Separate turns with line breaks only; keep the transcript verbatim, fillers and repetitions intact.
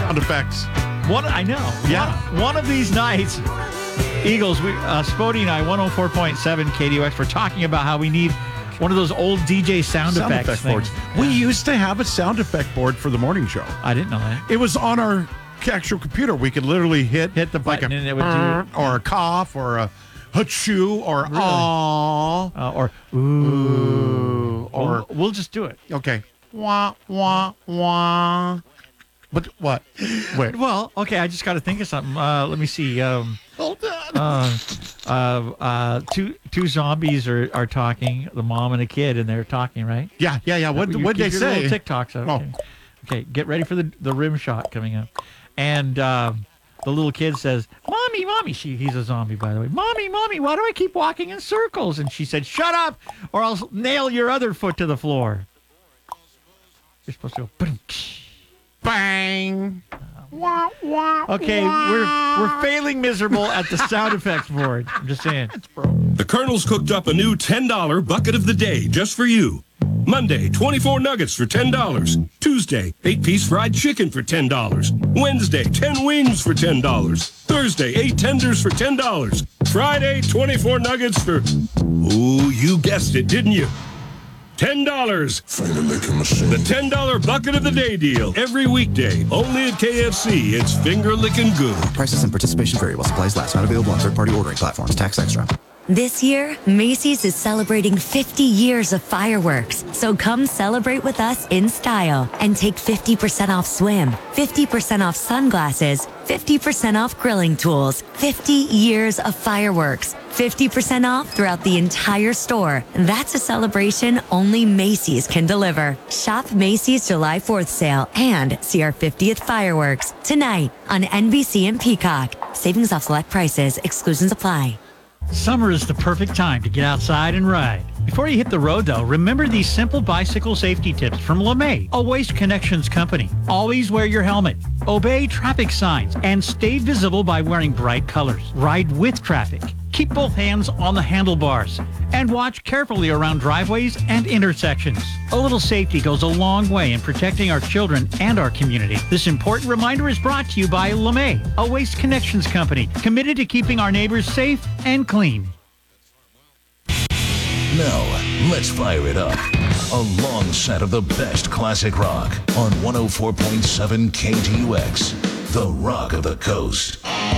sound effects.
One, I know.
Yeah.
One, one of these nights, Eagles, we, uh, Spody and I, one oh four point seven K D U X, we're talking about how we need one of those old D J sound,
Sound
effects
effect
things.
boards. We used to have a sound effect board for the morning show.
I didn't know that.
It was on our actual computer. We could literally hit
Hit the
like
button
a,
and it would do-
or a cough or a hachoo or
Really?
aww
Uh, or, ooh.
or
We'll, we'll just do it.
okay. Wah wah wah. But what? Wait.
Well, okay, I just got to think of something. Uh, let me see. Um,
Hold on.
uh, uh, uh, two two zombies are, are talking, the mom and a kid, and they're talking, right?
Yeah, yeah, yeah. What
You
what
keep
they
your little
say?
TikToks up.
Oh.
Okay. Okay, get ready for the, the rim shot coming up. And um, the little kid says, Mommy, Mommy. She, he's a zombie, by the way. Mommy, Mommy, why do I keep walking in circles? And she said, shut up, or I'll nail your other foot to the floor. You're supposed to go, boom.
Bang.
Okay, we're we're failing miserable at the sound effects board. I'm just saying.
The Colonel's cooked up a new ten dollar bucket of the day just for you. Monday, twenty-four nuggets for ten dollars. Tuesday, eight-piece fried chicken for ten dollars. Wednesday, ten wings for ten dollars. Thursday, eight tenders for ten dollars. Friday, twenty-four nuggets for... Ooh, you guessed it, didn't you? ten dollars. The ten dollar bucket of the day deal. Every weekday, only at K F C. It's finger-licking good.
Prices and participation vary while supplies last. Not available on third-party ordering platforms. Tax extra.
This year, Macy's is celebrating fifty years of fireworks. So come celebrate with us in style and take fifty percent off swim, fifty percent off sunglasses, fifty percent off grilling tools, fifty years of fireworks, fifty percent off throughout the entire store. That's a celebration only Macy's can deliver. Shop Macy's July fourth sale and see our fiftieth fireworks tonight on N B C and Peacock. Savings off select prices. Exclusions apply.
Summer is the perfect time to get outside and ride. Before you hit the road, though, remember these simple bicycle safety tips from LeMay, a Waste Connections company. Always wear your helmet, obey traffic signs, and stay visible by wearing bright colors. Ride with traffic. Keep both hands on the handlebars and watch carefully around driveways and intersections. A little safety goes a long way in protecting our children and our community. This important reminder is brought to you by LeMay, a Waste Connections company committed to keeping our neighbors safe and clean.
Now, let's fire it up. A long set of the best classic rock on one oh four point seven K T U X, the rock of the coast.